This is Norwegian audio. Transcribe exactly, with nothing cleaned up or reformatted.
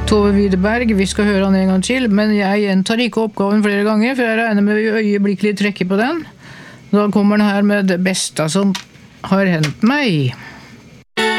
Tove Widerberg, vi skal høre han en gang til, men jeg gjentar ikke oppgaven flere ganger, for jeg regner med vi øyeblikkelig trekker på den. Da kommer den her med det beste som har hendt meg.